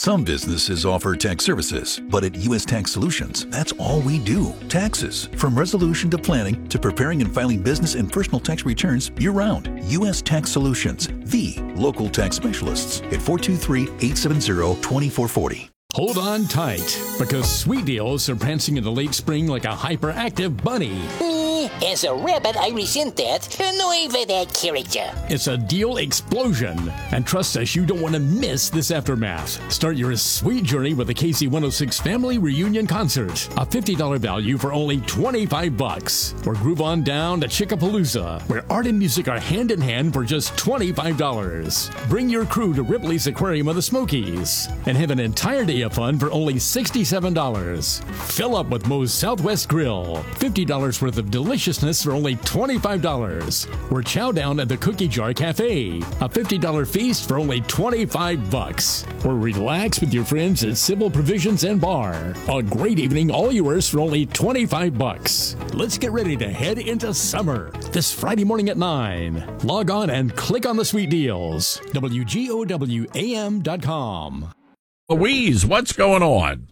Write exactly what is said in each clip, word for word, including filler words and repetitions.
Some businesses offer tax services, but at U S Tax Solutions, that's all we do. Taxes. From resolution to planning to preparing and filing business and personal tax returns year-round. U S Tax Solutions, the local tax specialists at four two three, eight seven zero, two four four zero. Hold on tight, because sweet deals are prancing in the late spring like a hyperactive bunny. As a rabbit, I resent that. Annoying for that character. It's a deal explosion. And trust us, you don't want to miss this aftermath. Start your sweet journey with the K C one oh six Family Reunion Concert. A fifty dollars value for only twenty-five bucks. Or groove on down to Chickapalooza, where art and music are hand in hand for just twenty-five dollars. Bring your crew to Ripley's Aquarium of the Smokies and have an entire day of fun for only sixty-seven dollars. Fill up with Moe's Southwest Grill. fifty dollars worth of deliciousness for only twenty-five dollars. Or chow down at the Cookie Jar Cafe. A fifty dollars feast for only twenty-five bucks. Or relax with your friends at Civil Provisions and Bar. A great evening, all yours for only twenty-five bucks. Let's get ready to head into summer this Friday morning at nine. Log on and click on the sweet deals. W G O W A M dot com. Louise, what's going on?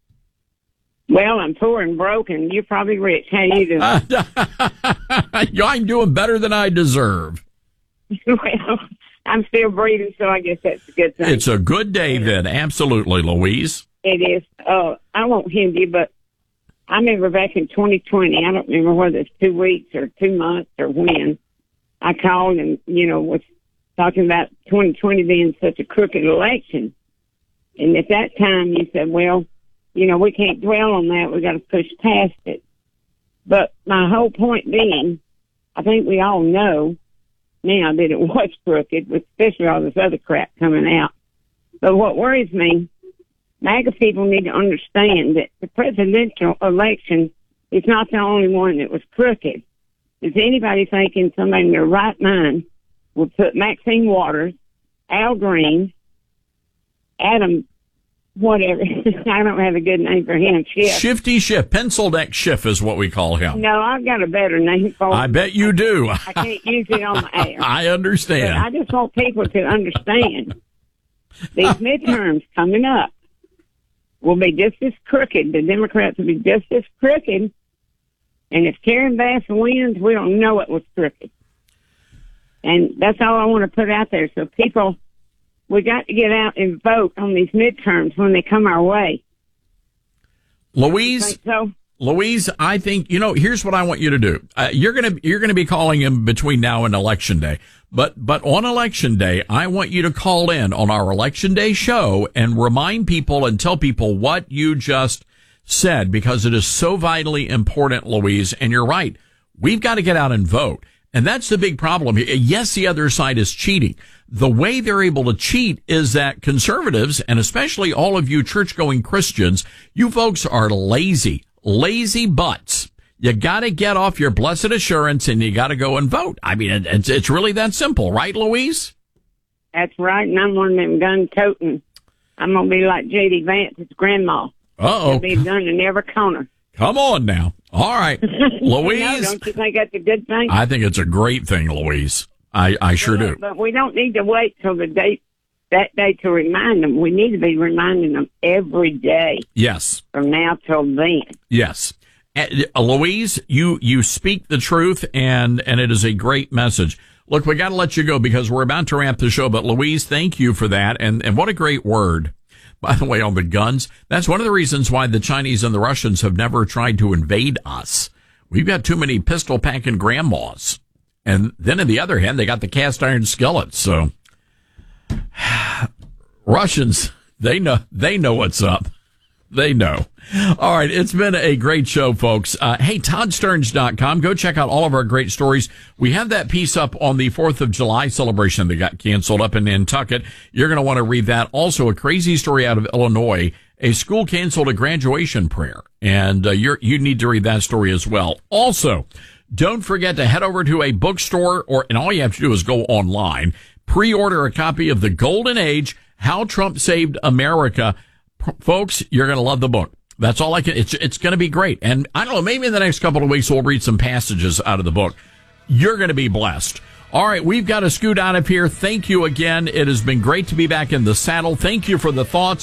Well, I'm poor and broken. You're probably rich. How you doing? I'm doing better than I deserve. Well, I'm still breathing, so I guess that's a good thing. It's a good day then. Absolutely, Louise. It is. Uh, I won't hinder you, but I remember back in twenty twenty, I don't remember whether it's two weeks or two months or when, I called and, you know, was talking about twenty twenty being such a crooked election. And at that time, you said, well, you know, we can't dwell on that. We got to push past it. But my whole point being, I think we all know now that it was crooked, especially all this other crap coming out. But what worries me, MAGA people need to understand that the presidential election is not the only one that was crooked. Is anybody thinking somebody in their right mind would put Maxine Waters, Al Green, Adam, whatever. I don't have a good name for him. Schiff. Shifty Schiff. Pencil neck Schiff is what we call him. No, I've got a better name for him. I bet you do. I can't use it on the air. I understand. But I just want people to understand these midterms coming up will be just as crooked. The Democrats will be just as crooked. And if Karen Bass wins, we don't know it was crooked. And that's all I want to put out there. So people, we got to get out and vote on these midterms when they come our way. Louise, so? Louise, I think, you know, here's what I want you to do. Uh, you're going to, you're going to be calling him between now and election day. But, but on election day, I want you to call in on our election day show and remind people and tell people what you just said, because it is so vitally important, Louise. And you're right. We've got to get out and vote. And that's the big problem here. Yes, the other side is cheating. The way they're able to cheat is that conservatives, and especially all of you church-going Christians, you folks are lazy, lazy butts. You got to get off your blessed assurance and you got to go and vote. I mean, it's, it's really that simple, right, Louise? That's right. And I'm one of them gun-toting. I'm going to be like J D Vance's grandma. Uh-oh. There'll be a gun in every corner. Come on now. All right. Louise. No, don't you think that's a good thing? I think it's a great thing, Louise. I, I sure yeah, do. But we don't need to wait till the date, that day to remind them. We need to be reminding them every day. Yes. From now till then. Yes. Uh, Louise, you, you speak the truth, and, and it is a great message. Look, we got to let you go because we're about to wrap the show, but Louise, thank you for that, and, and what a great word. By the way, on the guns, that's one of the reasons why the Chinese and the Russians have never tried to invade us. We've got too many pistol-packing grandmas. And then on the other hand, they got the cast iron skillets. So Russians, they know, they know what's up. They know. All right. It's been a great show, folks. Uh, hey, Todd Stearns dot com. Go check out all of our great stories. We have that piece up on the fourth of July celebration that got canceled up in Nantucket. You're going to want to read that. Also, a crazy story out of Illinois. A school canceled a graduation prayer, and uh, you're, you need to read that story as well. Also, don't forget to head over to a bookstore, or and all you have to do is go online, pre-order a copy of The Golden Age, How Trump Saved America. P- folks, you're going to love the book. That's all I can. It's it's going to be great. And I don't know, maybe in the next couple of weeks we'll read some passages out of the book. You're going to be blessed. All right, we've got to scoot out of here. Thank you again. It has been great to be back in the saddle. Thank you for the thoughts.